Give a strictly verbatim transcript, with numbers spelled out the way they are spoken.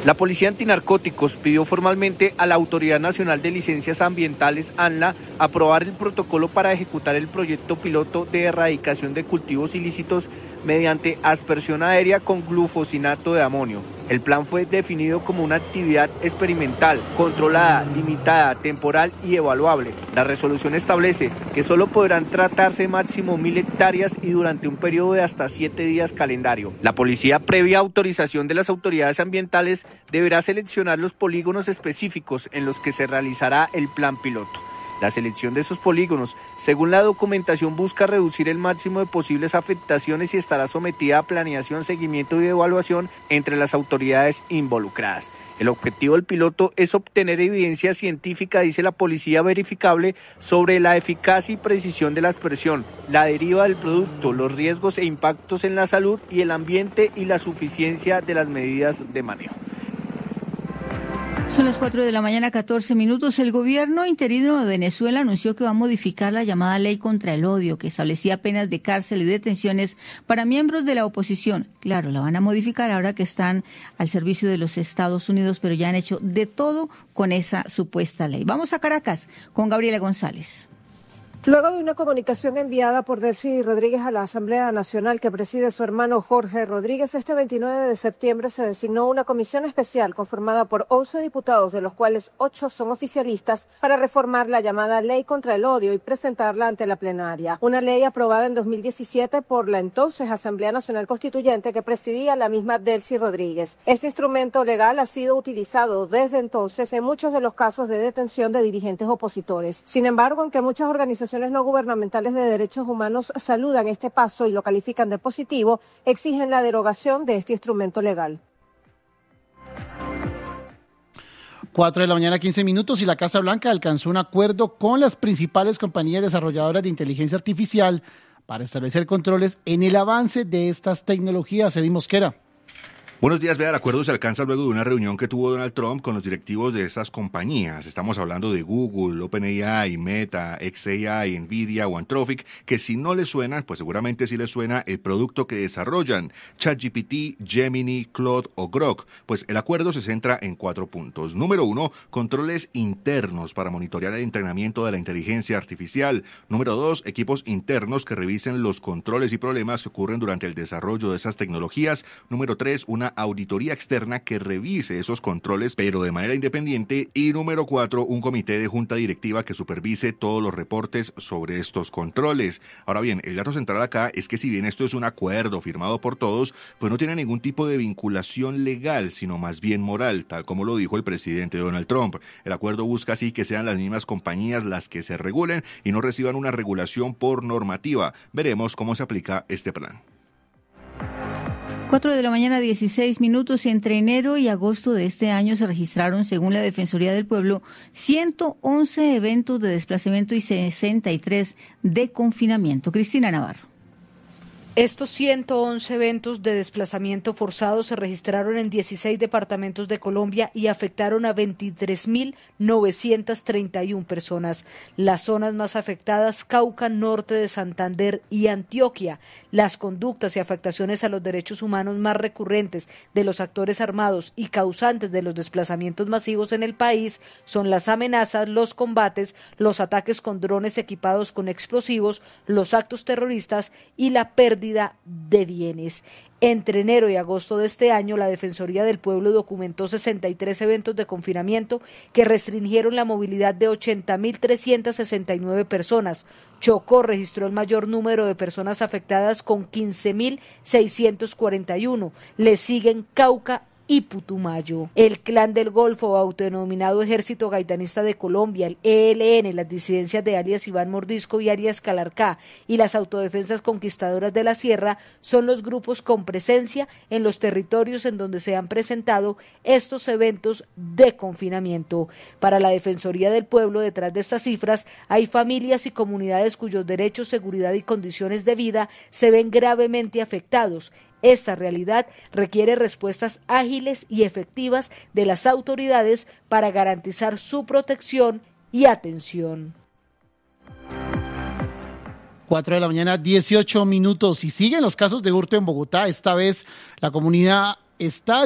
La Policía Antinarcóticos pidió formalmente a la Autoridad Nacional de Licencias Ambientales, ANLA, aprobar el protocolo para ejecutar el proyecto piloto de erradicación de cultivos ilícitos mediante aspersión aérea con glufosinato de amonio. El plan fue definido como una actividad experimental, controlada, limitada, temporal y evaluable. La resolución establece que solo podrán tratarse máximo mil hectáreas y durante un periodo de hasta siete días calendario. La policía, previa autorización de las autoridades ambientales, deberá seleccionar los polígonos específicos en los que se realizará el plan piloto. La selección de esos polígonos, según la documentación, busca reducir el máximo de posibles afectaciones y estará sometida a planeación, seguimiento y evaluación entre las autoridades involucradas. El objetivo del piloto es obtener evidencia científica, dice la policía, verificable sobre la eficacia y precisión de la aspersión, la deriva del producto, los riesgos e impactos en la salud y el ambiente y la suficiencia de las medidas de manejo. Son las cuatro de la mañana, catorce minutos. El gobierno interino de Venezuela anunció que va a modificar la llamada ley contra el odio, que establecía penas de cárcel y detenciones para miembros de la oposición. Claro, la van a modificar ahora que están al servicio de los Estados Unidos, pero ya han hecho de todo con esa supuesta ley. Vamos a Caracas con Gabriela González. Luego de una comunicación enviada por Delcy Rodríguez a la Asamblea Nacional que preside su hermano Jorge Rodríguez, este veintinueve de septiembre se designó una comisión especial conformada por once diputados, de los cuales ocho son oficialistas, para reformar la llamada Ley contra el Odio y presentarla ante la plenaria. Una ley aprobada en dos mil diecisiete por la entonces Asamblea Nacional Constituyente que presidía la misma Delcy Rodríguez. Este instrumento legal ha sido utilizado desde entonces en muchos de los casos de detención de dirigentes opositores. Sin embargo, aunque muchas organizaciones no gubernamentales de derechos humanos saludan este paso y lo califican de positivo, exigen la derogación de este instrumento legal. Cuatro de la mañana, quince minutos, y la Casa Blanca alcanzó un acuerdo con las principales compañías desarrolladoras de inteligencia artificial para establecer controles en el avance de estas tecnologías. Edith Mosquera. Buenos días. Vea, el acuerdo se alcanza luego de una reunión que tuvo Donald Trump con los directivos de estas compañías. Estamos hablando de Google, OpenAI, Meta, xAI, Nvidia o Anthropic, que si no les suenan, pues seguramente sí les suena el producto que desarrollan, ChatGPT, Gemini, Claude o Grok. Pues el acuerdo se centra en cuatro puntos. Número uno, controles internos para monitorear el entrenamiento de la inteligencia artificial. Número dos, equipos internos que revisen los controles y problemas que ocurren durante el desarrollo de esas tecnologías. Número tres, una auditoría externa que revise esos controles, pero de manera independiente. Y número cuatro, un comité de junta directiva que supervise todos los reportes sobre estos controles. Ahora bien, el dato central acá es que si bien esto es un acuerdo firmado por todos, pues no tiene ningún tipo de vinculación legal, sino más bien moral, tal como lo dijo el presidente Donald Trump. El acuerdo busca así que sean las mismas compañías las que se regulen y no reciban una regulación por normativa. Veremos cómo se aplica este plan. Cuatro de la mañana, dieciséis minutos. Entre enero y agosto de este año se registraron, según la Defensoría del Pueblo, ciento once eventos de desplazamiento y sesenta y tres de confinamiento. Cristina Navarro. Estos ciento once eventos de desplazamiento forzado se registraron en dieciséis departamentos de Colombia y afectaron a veintitrés mil novecientas treinta y una personas. Las zonas más afectadas, Cauca, norte de Santander y Antioquia. Las conductas y afectaciones a los derechos humanos más recurrentes de los actores armados y causantes de los desplazamientos masivos en el país son las amenazas, los combates, los ataques con drones equipados con explosivos, los actos terroristas y la pérdida de bienes. Entre enero y agosto de este año, la Defensoría del Pueblo documentó sesenta y tres eventos de confinamiento que restringieron la movilidad de ochenta mil trescientas sesenta y nueve personas. Chocó registró el mayor número de personas afectadas con quince mil seiscientos cuarenta y uno. Le siguen Cauca y Putumayo. El Clan del Golfo, autodenominado Ejército Gaitanista de Colombia, el E L N, las disidencias de alias Iván Mordisco y alias Calarcá y las autodefensas conquistadoras de la Sierra son los grupos con presencia en los territorios en donde se han presentado estos eventos de confinamiento. Para la Defensoría del Pueblo, detrás de estas cifras hay familias y comunidades cuyos derechos, seguridad y condiciones de vida se ven gravemente afectados. Esta realidad requiere respuestas ágiles y efectivas de las autoridades para garantizar su protección y atención. Cuatro de la mañana, dieciocho minutos. Y siguen los casos de hurto en Bogotá. Esta vez la comunidad está